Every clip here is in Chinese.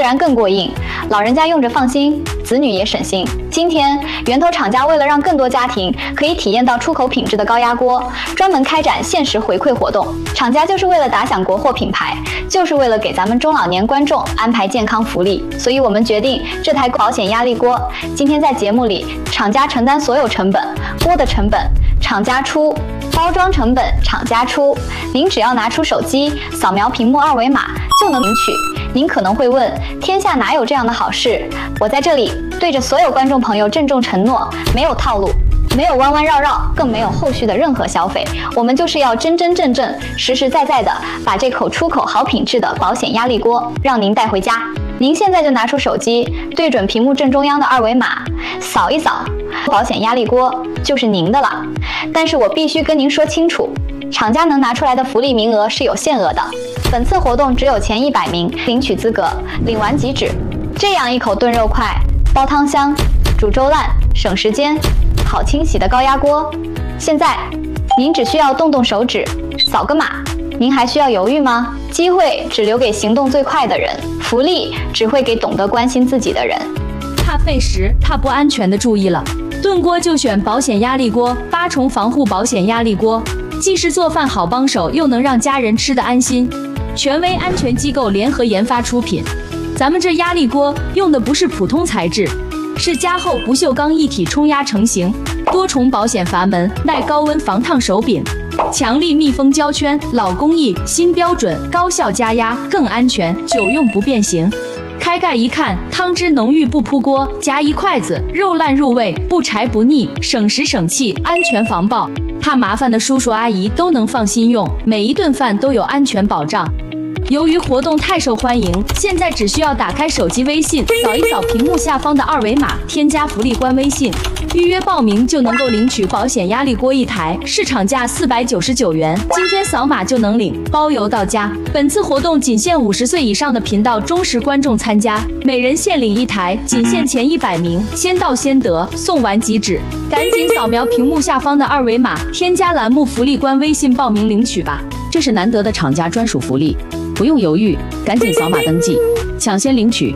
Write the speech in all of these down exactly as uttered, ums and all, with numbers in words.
然更过硬，老人家用着放心，子女也省心。今天，源头厂家为了让更多家庭可以体验到出口品质的高压锅，专门开展限时回馈活动。厂家就是为了打响国货品牌，就是为了给咱们中老年观众安排健康福利，所以我们决定这台保险压力锅，今天在节目里，厂家承担所有成本，锅的成本厂家出，包装成本厂家出，您只要拿出手机扫描屏幕二维码就能领取。您可能会问，天下哪有这样的好事？我在这里对着所有观众朋友郑重承诺，没有套路，没有弯弯绕绕，更没有后续的任何消费，我们就是要真真正正、实实在在的把这口出口好品质的保险压力锅让您带回家。您现在就拿出手机，对准屏幕正中央的二维码，扫一扫，保险压力锅就是您的了。但是我必须跟您说清楚，厂家能拿出来的福利名额是有限额的，本次活动只有前一百名领取资格，领完即止。这样一口炖肉快、煲汤香、煮粥烂、省时间、好清洗的高压锅，现在您只需要动动手指，扫个码。您还需要犹豫吗？机会只留给行动最快的人，福利只会给懂得关心自己的人。 怕费时、怕不安全的注意了，炖锅就选保险压力锅，八重防护保险压力锅，既是做饭好帮手，又能让家人吃得安心。权威安全机构联合研发出品，咱们这压力锅用的不是普通材质，是加厚不锈钢一体冲压成型，多重保险阀门，耐高温防烫手柄，强力密封胶圈，老工艺新标准，高效加压更安全，久用不变形。开盖一看，汤汁浓郁不扑锅，夹一筷子肉烂入味，不柴不腻，省时省气，安全防爆。怕麻烦的叔叔阿姨都能放心用，每一顿饭都有安全保障。由于活动太受欢迎，现在只需要打开手机微信，扫一扫屏幕下方的二维码，添加福利官微信，预约报名就能够领取保险压力锅一台，市场价四百九十九元，今天扫码就能领，包邮到家。本次活动仅限五十岁以上的频道忠实观众参加，每人限领一台，仅限前一百名，先到先得，送完即止。赶紧扫描屏幕下方的二维码，添加栏目福利官微信报名领取吧，这是难得的厂家专属福利。不用犹豫，赶紧扫码登记，抢先领取。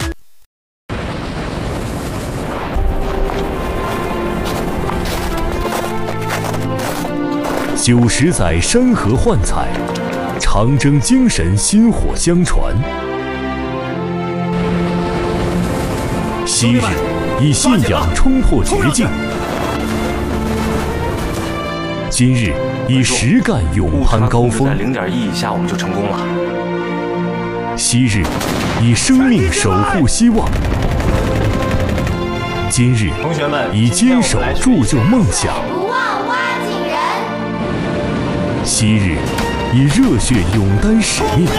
九十载山河幻彩，长征精神薪火相传。昔日以信仰冲破绝境，今日以实干勇攀高峰。 在零点一以下，我们就成功了。 昔日以生命守护希望，今日同学们以坚守铸就梦想。 不忘挖井人。 昔日以热血勇担使命，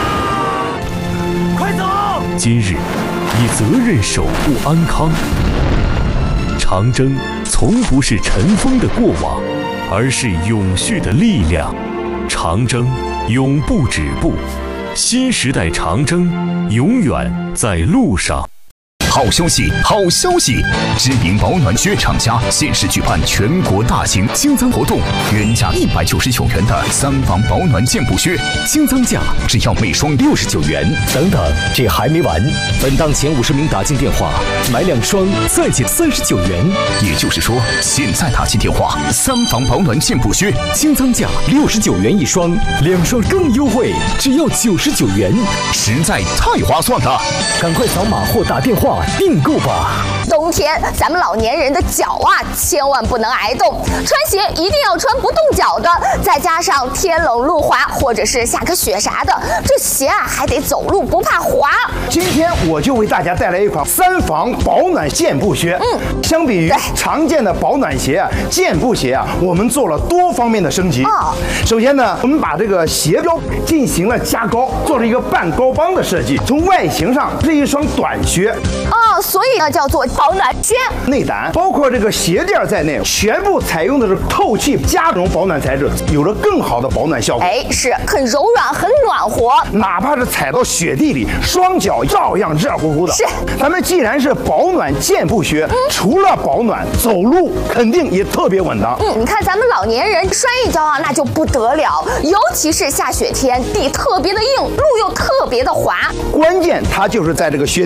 快走！ 今日以责任守护安康。长征从不是尘封的过往，而是永续的力量。长征永不止步。新时代长征永远在路上。 好消息，好消息！知名保暖靴厂家限时举办全国大型精增活动，原价一百九十九元的三防保暖健步靴，精增价只要每双六十九元。 等等，这还没完！本档前五十名打进电话，买两双再减三十九元。 也就是说，现在打进电话，三防保暖健步靴精增价六十九元一双，两双更优惠，只要九十九元， 实在太划算了！ 赶快扫码或打电话订购吧。 冬天咱们老年人的脚啊，千万不能挨冻，穿鞋一定要穿不冻脚的，再加上天冷路滑或者是下个雪啥的，这鞋啊还得走路不怕滑。 今天我就为大家带来一款三防保暖健步靴。嗯，相比于常见的保暖鞋啊，健步鞋啊，我们做了多方面的升级。哦，首先呢，我们把这个鞋标进行了加高，做了一个半高帮的设计。从外形上是一双短靴。 哦，所以呢叫做保暖靴。 内胆包括这个鞋垫在内，全部采用的是透气加绒保暖材质，有了更好的保暖效果。 哎，是很柔软，很暖和， 哪怕是踩到雪地里，双脚照样热乎乎的。 是， 咱们既然是保暖健步靴，嗯、除了保暖，走路肯定也特别稳当。 嗯，你看咱们老年人摔一跤啊，那就不得了，尤其是下雪天，地特别的硬，路又特别的滑。 关键它就是在这个靴